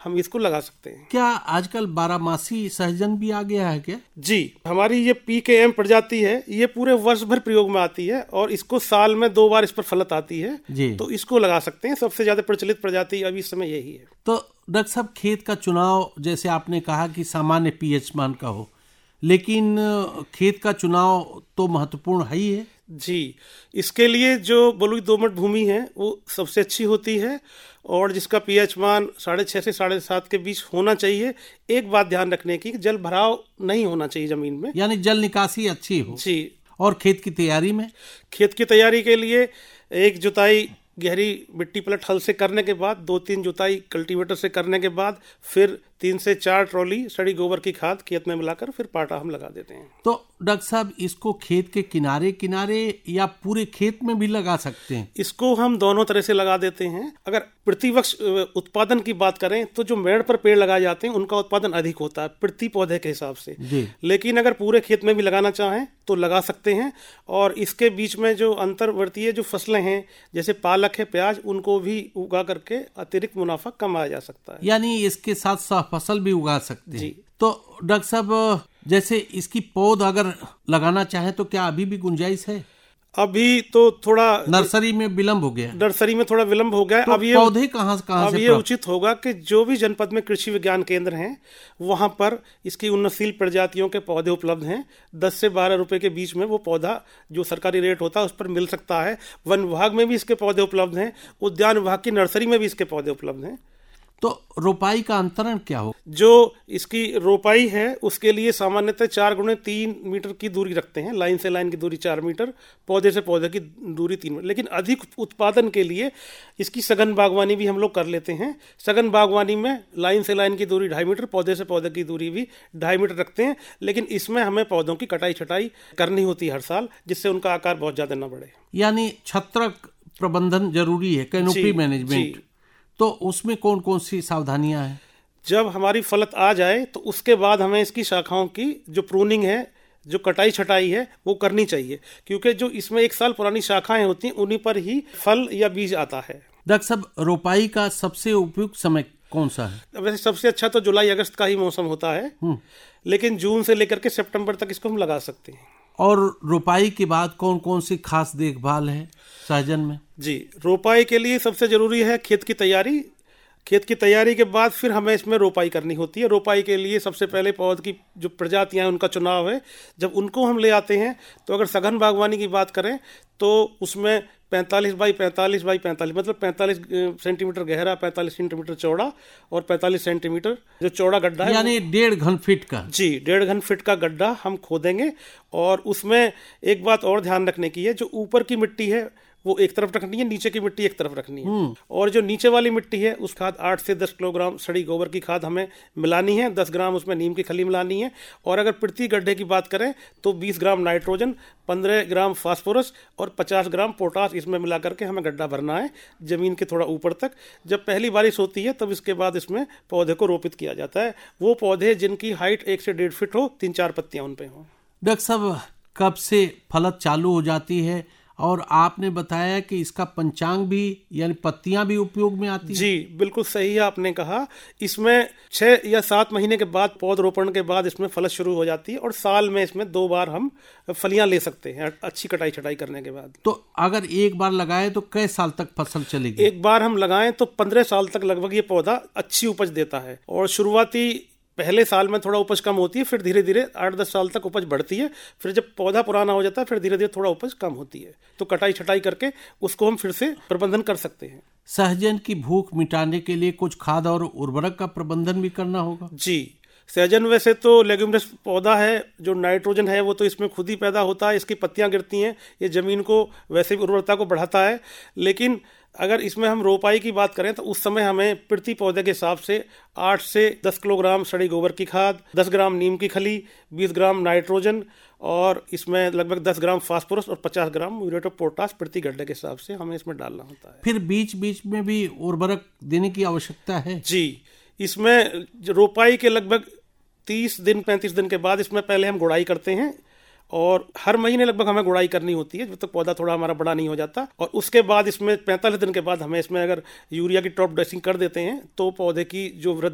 हम इसको लगा सकते हैं। क्या आजकल बारहमासी सहजन भी आ गया है क्या? जी, हमारी ये PKM प्रजाति है, ये पूरे वर्ष भर प्रयोग में आती है और इसको साल में 2 बार इस पर फलत आती है जी। तो इसको लगा सकते हैं। सबसे ज्यादा प्रचलित प्रजाति अभी इस समय यही है। तो डॉक्टर साहब, खेत का चुनाव जैसे आपने कहा कि सामान्य pH मान का हो, लेकिन खेत का चुनाव तो महत्वपूर्ण है ही है। जी, इसके लिए जो बलुई दोमट भूमि है वो सबसे अच्छी होती है और जिसका pH मान 6.5 से 7.5 के बीच होना चाहिए। एक बात ध्यान रखने की, जल भराव नहीं होना चाहिए जमीन में, यानी जल निकासी अच्छी हो। जी। और खेत की तैयारी में, खेत की तैयारी के लिए एक जुताई गहरी मिट्टी पलट हल से करने के बाद 2-3 जुताई कल्टीवेटर से करने के बाद फिर 3 से 4 ट्रॉली सड़ी गोबर की खाद खेत में मिलाकर फिर पाटा हम लगा देते हैं। तो डॉक्टर साहब, इसको खेत के किनारे किनारे या पूरे खेत में भी लगा सकते हैं? इसको हम दोनों तरह से लगा देते हैं। अगर प्रतिवर्ष उत्पादन की बात करें तो जो मेड़ पर पेड़ लगाए जाते हैं उनका उत्पादन अधिक होता है प्रति पौधे के हिसाब से जी। लेकिन अगर पूरे खेत में भी लगाना चाहें तो लगा सकते हैं। और इसके बीच में जो अंतर्वर्तीय जो फसलें हैं जैसे पालक है, प्याज, उनको भी उगा करके अतिरिक्त मुनाफा कमाया जा सकता है। यानी इसके साथ साथ फसल भी उगा सकते हैं। जी। तो डॉक्टर साहब, जैसे इसकी पौध अगर लगाना चाहे तो क्या अभी भी गुंजाइश है? अभी तो थोड़ा नर्सरी में विलम्ब हो गया, नर्सरी में थोड़ा विलम्ब हो गया। तो अब ये पौधे कहाँ से ये उचित होगा कि जो भी जनपद में कृषि विज्ञान केंद्र हैं वहां पर इसकी उन्नतशील प्रजातियों के पौधे उपलब्ध हैं। 10 से 12 रुपए के बीच में वो पौधा जो सरकारी रेट होता है उस पर मिल सकता है। वन विभाग में भी इसके पौधे उपलब्ध हैं, उद्यान विभाग की नर्सरी में भी इसके पौधे उपलब्ध हैं। तो रोपाई का अंतरण क्या हो? जो इसकी रोपाई है उसके लिए सामान्यतः 4x3 मीटर की दूरी रखते हैं। लाइन से लाइन की दूरी 4 मीटर, पौधे से पौधे की दूरी 3 मीटर। लेकिन अधिक उत्पादन के लिए इसकी सघन बागवानी भी हम लोग कर लेते हैं। सघन बागवानी में लाइन से लाइन की दूरी 2.5 मीटर, पौधे से पौधे की दूरी भी 2.5 मीटर रखते हैं। लेकिन इसमें हमें पौधों की कटाई छटाई करनी होती है हर साल, जिससे उनका आकार बहुत ज्यादा न बढ़े। यानी छत्रक प्रबंधन जरूरी है, कैनोपी मैनेजमेंट। तो उसमें कौन कौन सी सावधानियां हैं? जब हमारी फलत आ जाए तो उसके बाद हमें इसकी शाखाओं की जो प्रूनिंग है, जो कटाई छटाई है, वो करनी चाहिए, क्योंकि जो इसमें 1 साल पुरानी शाखाएं होती हैं उन्हीं पर ही फल या बीज आता है। डॉक्टर साहब, रोपाई का सबसे उपयुक्त समय कौन सा है? वैसे सबसे अच्छा तो जुलाई अगस्त का ही मौसम होता है, लेकिन जून से लेकर के सितंबर तक इसको हम लगा सकते हैं। और रोपाई के बाद कौन कौन सी खास देखभाल है सहजन में? जी, रोपाई के लिए सबसे जरूरी है खेत की तैयारी। खेत की तैयारी के बाद फिर हमें इसमें रोपाई करनी होती है। रोपाई के लिए सबसे पहले पौध की जो प्रजातियां हैं उनका चुनाव है। जब उनको हम ले आते हैं तो अगर सघन बागवानी की बात करें तो उसमें 45 बाई 45 बाई 45 मतलब 45 सेंटीमीटर गहरा, 45 सेंटीमीटर चौड़ा और 45 सेंटीमीटर जो चौड़ा गड्ढा है, यानी 1.5 घन फीट का। जी, 1.5 घन फीट का गड्ढा हम खोदेंगे। और उसमें एक बात और ध्यान रखने की है, जो ऊपर की मिट्टी है वो एक तरफ रखनी है, नीचे की मिट्टी एक तरफ रखनी है। और जो नीचे वाली मिट्टी है उस खाद 8 से 10 किलोग्राम सड़ी गोबर की खाद हमें मिलानी है, 10 ग्राम उसमें नीम की खली मिलानी है। और अगर प्रति गड्ढे की बात करें तो 20 ग्राम नाइट्रोजन, 15 ग्राम फास्फोरस और 50 ग्राम पोटास इसमें मिला करके हमें गड्ढा भरना है जमीन के थोड़ा ऊपर तक। जब पहली बारिश होती है तब इसके बाद इसमें पौधे को रोपित किया जाता है। वो पौधे जिनकी हाइट 1 से 1.5 फीट हो, 3-4 पत्तियां उन पे हो। डॉक्टर साहब, कब से फलत चालू हो जाती है? और आपने बताया कि इसका पंचांग भी यानी पत्तियां भी उपयोग में आती हैं। जी, बिल्कुल सही आपने कहा। इसमें 6 या 7 महीने के बाद पौधरोपण के बाद इसमें फलत शुरू हो जाती है और साल में इसमें 2 बार हम फलियां ले सकते हैं अच्छी कटाई छटाई करने के बाद। तो अगर एक बार लगाए तो कै साल तक फसल चलेगी? एक बार हम लगाएं तो 15 साल तक लगभग ये पौधा अच्छी उपज देता है। और शुरुआती पहले साल में थोड़ा उपज कम होती है, फिर धीरे धीरे 8-10 साल तक उपज बढ़ती है। फिर जब पौधा पुराना हो जाता है फिर धीरे धीरे थोड़ा उपज कम होती है, तो कटाई छटाई करके उसको हम फिर से प्रबंधन कर सकते हैं। सहजन की भूख मिटाने के लिए कुछ खाद और उर्वरक का प्रबंधन भी करना होगा? जी, सहजन वैसे तो लेग्यूमिनस पौधा है, जो नाइट्रोजन है वो तो इसमें खुद ही पैदा होता है, इसकी पत्तियां गिरती हैं, ये जमीन को वैसे भी उर्वरता को बढ़ाता है। लेकिन अगर इसमें हम रोपाई की बात करें तो उस समय हमें प्रति पौधे के हिसाब से 8 से 10 किलोग्राम सड़ी गोबर की खाद, 10 ग्राम नीम की खली, 20 ग्राम नाइट्रोजन और इसमें लगभग 10 ग्राम फास्फोरस और 50 ग्राम म्यूरेट ऑफ पोटास प्रति गड्ढे के हिसाब से हमें इसमें डालना होता है। फिर बीच बीच में भी उर्वरक देने की आवश्यकता है? जी, इसमें रोपाई के लगभग 30 दिन 35 दिन के बाद इसमें पहले हम गुड़ाई करते हैं और हर महीने लगभग हमें गुड़ाई करनी होती है जब तक पौधा थोड़ा हमारा बड़ा नहीं हो जाता। और उसके बाद इसमें 45 दिन के बाद हमें इसमें अगर यूरिया की टॉप ड्रेसिंग कर देते हैं तो पौधे की जो वृद्धि